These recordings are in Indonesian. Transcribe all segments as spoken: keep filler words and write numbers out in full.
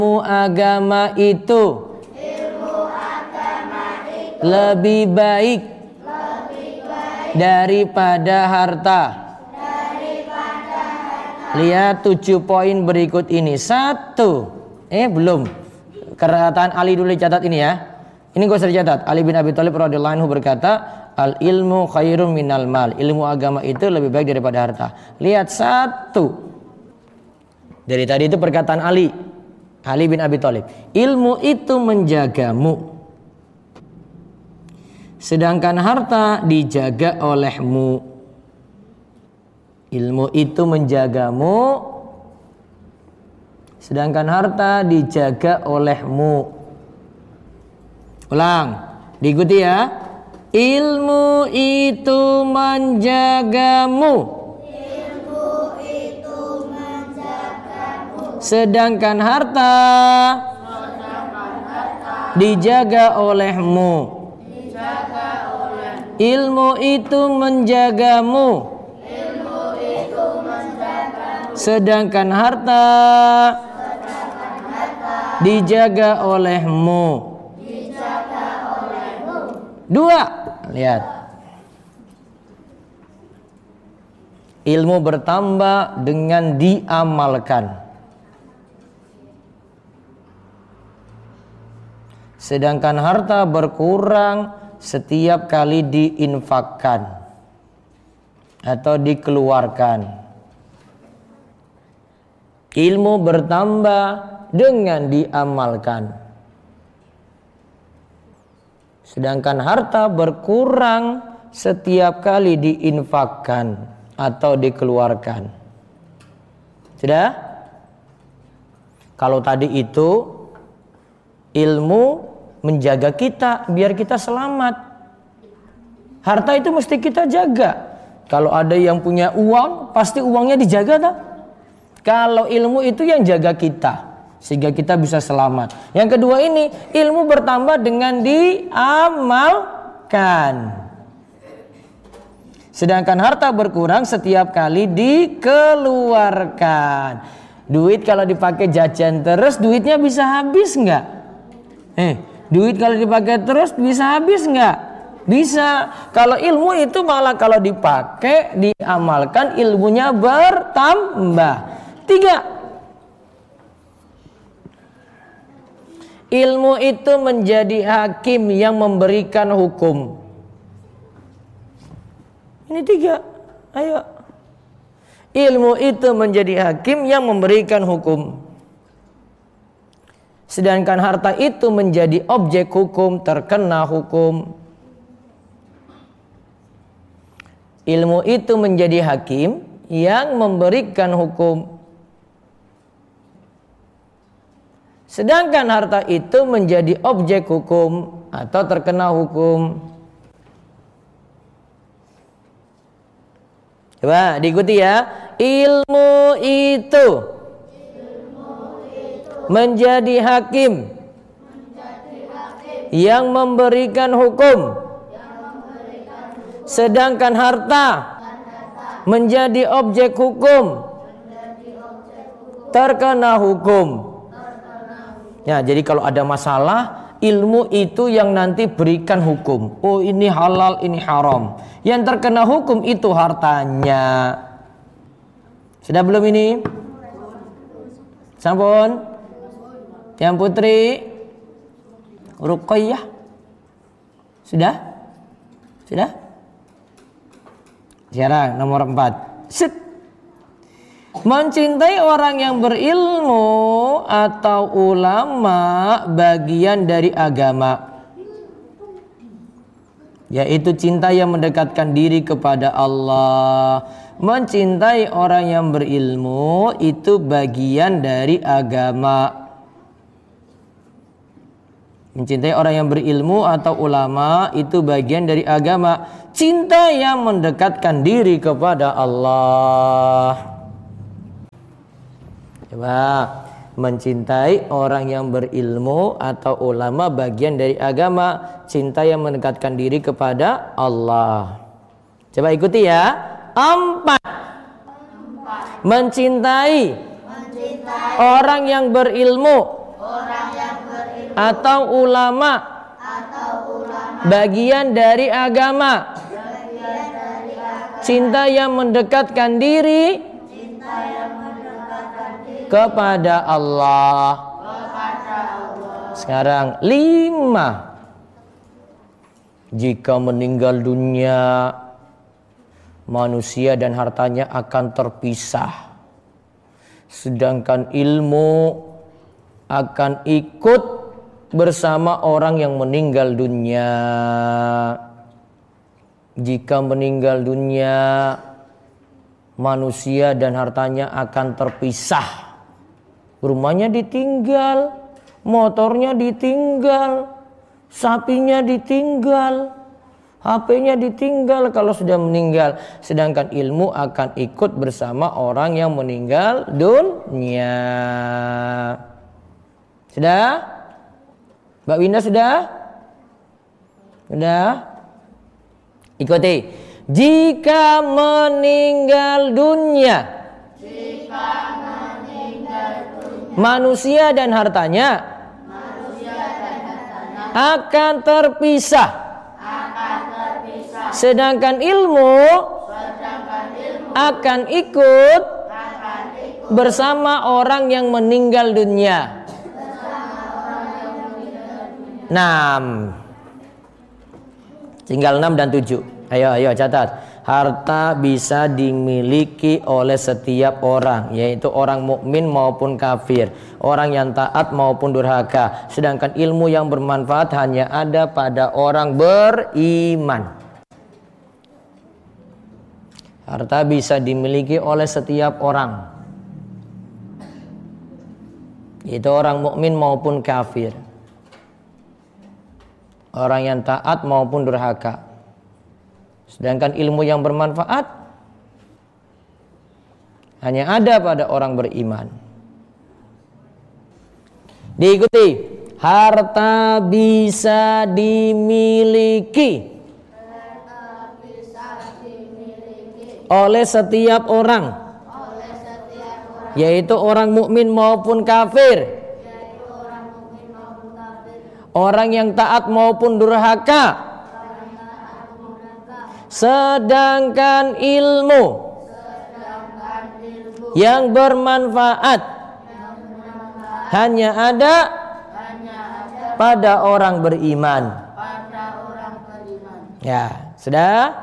Ilmu agama itu, ilmu agama itu lebih baik, lebih baik daripada harta. daripada harta. Lihat tujuh poin berikut ini. Satu, eh belum. Perkataan Ali dulu catat ini ya. Ini gue sering catat. Ali bin Abi Thalib radhiyallahu anhu berkata, al ilmu khairun minal mal. Ilmu agama itu lebih baik daripada harta. Lihat satu. Dari tadi itu perkataan Ali. Ali bin Abi Thalib. Ilmu itu menjagamu, sedangkan harta dijaga olehmu. Ilmu itu menjagamu, sedangkan harta dijaga olehmu. Ulang, diikuti ya. Ilmu itu menjagamu, Ilmu itu menjagamu, sedangkan harta sedangkan harta dijaga olehmu. dijaga oleh. Ilmu itu menjagamu, Ilmu itu menjagamu, sedangkan harta sedangkan harta dijaga olehmu. dijaga olehmu. Dua, lihat. Ilmu bertambah dengan diamalkan, sedangkan harta berkurang setiap kali diinfakkan atau dikeluarkan. Ilmu bertambah dengan diamalkan, sedangkan harta berkurang setiap kali diinfakkan atau dikeluarkan. Sudah? Kalau tadi itu ilmu menjaga kita biar kita selamat. Harta itu mesti kita jaga. Kalau ada yang punya uang, pasti uangnya dijaga tak? Kalau ilmu itu yang jaga kita sehingga kita bisa selamat. Yang kedua ini, ilmu bertambah dengan diamalkan, sedangkan harta berkurang setiap kali dikeluarkan. Duit kalau dipakai jajan terus, duitnya bisa habis nggak? Eh, duit kalau dipakai terus bisa habis nggak? Bisa. Kalau ilmu itu malah kalau dipakai, diamalkan, ilmunya bertambah. Tiga, ilmu itu menjadi hakim yang memberikan hukum. Ini tiga. Ayo. Ilmu itu menjadi hakim yang memberikan hukum, sedangkan harta itu menjadi objek hukum, terkena hukum. Ilmu itu menjadi hakim yang memberikan hukum, sedangkan harta itu menjadi objek hukum atau terkena hukum. Coba diikuti ya. Ilmu itu, Ilmu itu menjadi hakim, menjadi hakim yang memberikan hukum, yang memberikan hukum, sedangkan harta menjadi objek hukum, menjadi objek hukum, terkena hukum. terkena hukum. Ya, jadi kalau ada masalah, ilmu itu yang nanti berikan hukum. Oh, ini halal, ini haram. Yang terkena hukum itu hartanya. Sudah belum ini? Sampun? Yang putri? Ruqayyah? Sudah? Sudah? Sekarang nomor empat. Set. Mencintai orang yang berilmu atau ulama bagian dari agama, yaitu cinta yang mendekatkan diri kepada Allah. Mencintai orang yang berilmu itu bagian dari agama. Mencintai orang yang berilmu atau ulama itu bagian dari agama. Cinta yang mendekatkan diri kepada Allah. Coba, mencintai orang yang berilmu atau ulama bagian dari agama. Cinta yang mendekatkan diri kepada Allah. Coba ikuti ya. Empat, mencintai Mencintai orang yang berilmu orang orang yang berilmu atau ulama atau ulama bagian dari agama, bagian dari agama, cinta yang mendekatkan diri cinta yang mendekatkan diri kepada Allah. kepada Allah. Sekarang lima, jika meninggal dunia manusia dan hartanya akan terpisah, sedangkan ilmu akan ikut bersama orang yang meninggal dunia. Jika meninggal dunia manusia dan hartanya akan terpisah, rumahnya ditinggal, motornya ditinggal, sapinya ditinggal, H P-nya ditinggal kalau sudah meninggal. Sedangkan ilmu akan ikut bersama orang yang meninggal dunia. Sudah? Mbak Winda sudah? Sudah? Ikuti. Jika meninggal dunia, Jika meninggal dunia manusia dan hartanya manusia dan hartanya akan terpisah, akan terpisah, sedangkan ilmu sedangkan ilmu akan ikut akan ikut bersama orang yang meninggal dunia. Enam. Tinggal enam dan tujuh. Ayo, ayo catat. Harta bisa dimiliki oleh setiap orang, yaitu orang mukmin maupun kafir, orang yang taat maupun durhaka. Sedangkan ilmu yang bermanfaat hanya ada pada orang beriman. Harta bisa dimiliki oleh setiap orang, yaitu orang mukmin maupun kafir, orang yang taat maupun durhaka. Sedangkan ilmu yang bermanfaat hanya ada pada orang beriman. Diikuti. Harta bisa dimiliki harta bisa dimiliki oleh setiap orang, oleh setiap orang, yaitu orang mukmin maupun kafir, yaitu orang mukmin maupun kafir, orang yang taat maupun durhaka. orang taat mereka, Sedangkan ilmu sedangkan ilmu yang bermanfaat yang bermanfaat hanya ada hanya ada pada orang beriman. pada orang beriman. Ya, sudah?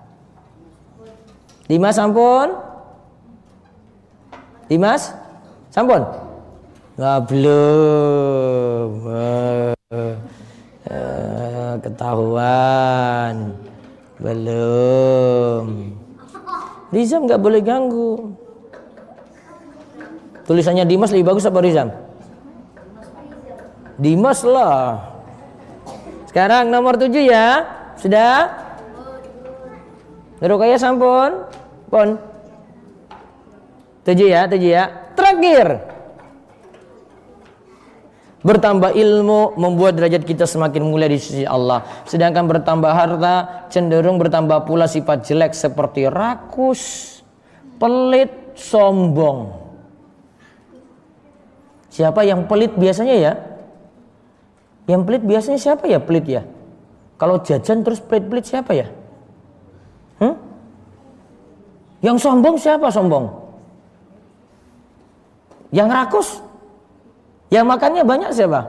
Dimas sampun? Dimas? Sampun? Nggak, belum. Eh, eh, ketahuan. Belum. Rizam nggak boleh ganggu. Tulisannya Dimas lebih bagus apa Rizam? Dimas lah. Sekarang nomor tujuh ya. Sudah? Rukaya sampun? Pon. Tujuh ya, tujuh ya. Terakhir. Bertambah ilmu membuat derajat kita semakin mulia di sisi Allah. Sedangkan bertambah harta cenderung bertambah pula sifat jelek seperti rakus, pelit, sombong. Siapa yang pelit biasanya ya? Yang pelit biasanya siapa ya pelit ya? Kalau jajan terus pelit-pelit siapa ya? Hmm? Yang sombong siapa sombong? Yang rakus? Yang makannya banyak siapa?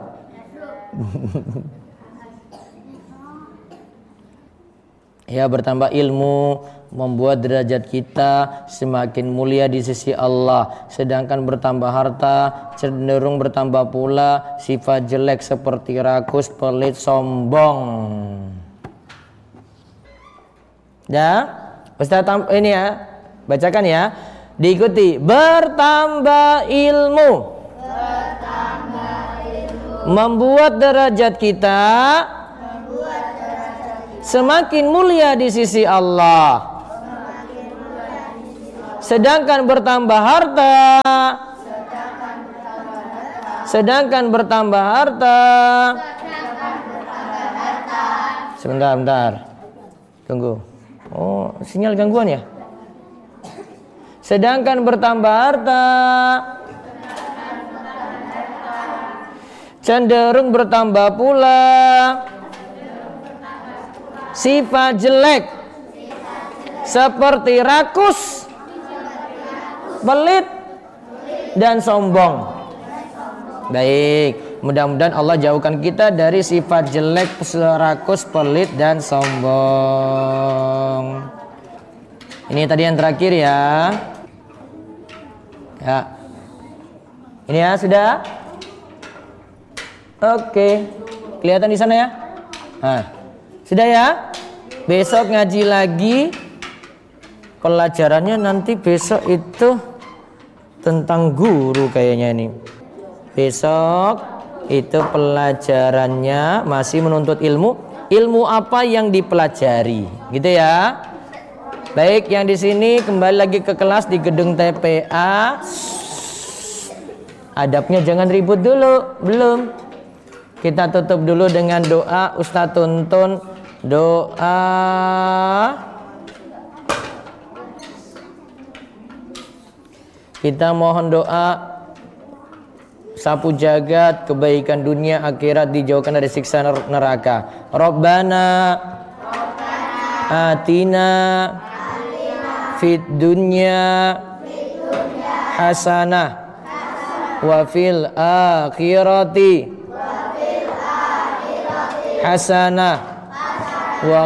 Ya, bertambah ilmu membuat derajat kita semakin mulia di sisi Allah. Sedangkan bertambah harta cenderung bertambah pula sifat jelek seperti rakus, pelit, sombong. Ya, Ustaz ini ya, bacakan ya. Diikuti. Bertambah ilmu membuat derajat kita semakin mulia di sisi Allah. Sedangkan bertambah harta Sedangkan bertambah harta Sebentar, bentar. Tunggu. Oh, sinyal gangguan ya? Sedangkan bertambah harta cenderung bertambah pula sifat jelek seperti rakus, pelit, dan sombong. Baik, mudah-mudahan Allah jauhkan kita dari sifat jelek, rakus, pelit, dan sombong. Ini tadi yang terakhir ya. Ya. Ini ya sudah. Oke, kelihatan di sana ya. Nah, sudah ya. Besok ngaji lagi. Pelajarannya nanti besok itu tentang guru kayaknya ini. Besok itu pelajarannya masih menuntut ilmu. Ilmu apa yang dipelajari, gitu ya. Baik, yang di sini kembali lagi ke kelas di gedung T P A. Adabnya jangan ribut dulu, belum. Kita tutup dulu dengan doa. Ustadz tuntun doa. Kita mohon doa sapu jagat, kebaikan dunia akhirat, dijauhkan dari siksa neraka. Rabbana atina fid dunya hasanah wa fil akhirati hasanah